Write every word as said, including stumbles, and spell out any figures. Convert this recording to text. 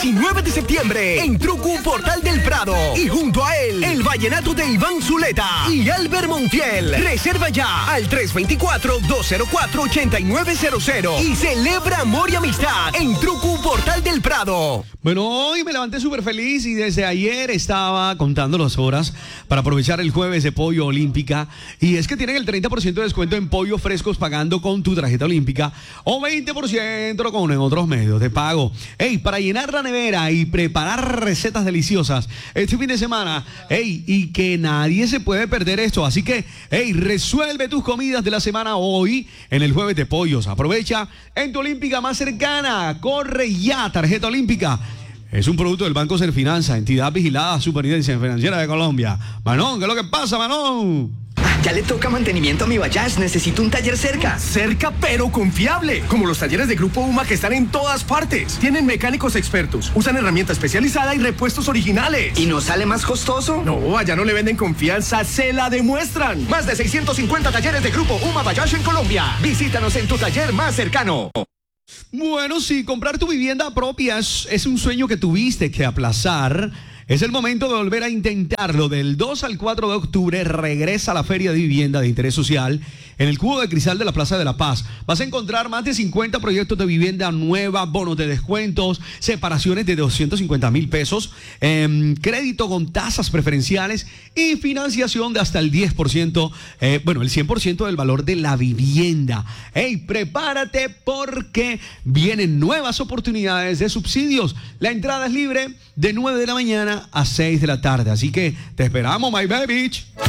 diecinueve de septiembre en Truco Portal del Prado. Y junto a él, el vallenato de Iván Zuleta y Albert Montiel. Reserva ya al tres dos cuatro, dos cero cuatro, ocho nueve cero cero y celebra amor y amistad en Truco Portal del Prado. Bueno, hoy me levanté súper feliz y desde ayer estaba contando las horas para aprovechar el jueves de Pollo Olímpica. Y es que tienen el treinta por ciento de descuento en pollo frescos pagando con tu tarjeta olímpica o veinte por ciento con en otros medios de pago. Ey, para llenar la nevera y preparar recetas deliciosas este fin de semana, ey, y que nadie se puede perder esto. Así que, ey, resuelve tus comidas de la semana hoy en el jueves de pollos. Aprovecha en tu olímpica más cercana. Corre ya, tarjeta olímpica. Es un producto del Banco Serfinanza, entidad vigilada, Superintendencia Financiera de Colombia. Manón, ¿qué es lo que pasa, Manón? Ya le toca mantenimiento a mi Bayash, necesito un taller cerca. Cerca pero confiable, como los talleres de Grupo UMA que están en todas partes. Tienen mecánicos expertos, usan herramienta especializada y repuestos originales. ¿Y no sale más costoso? No, allá no le venden confianza, se la demuestran. Más de seiscientos cincuenta talleres de Grupo UMA Bayash en Colombia. Visítanos en tu taller más cercano. Bueno, sí, comprar tu vivienda propia es, es un sueño que tuviste que aplazar. Es el momento de volver a intentarlo. Del dos al cuatro de octubre regresa a la Feria de Vivienda de Interés Social en el Cubo de Cristal de la Plaza de la Paz. Vas a encontrar más de cincuenta proyectos de vivienda nueva, bonos de descuentos, separaciones de doscientos cincuenta mil pesos, eh, crédito con tasas preferenciales y financiación de hasta el diez por ciento, eh, bueno, el cien por ciento del valor de la vivienda. Hey, prepárate porque vienen nuevas oportunidades de subsidios. La entrada es libre de nueve de la mañana a seis de la tarde. Así que te esperamos, my baby.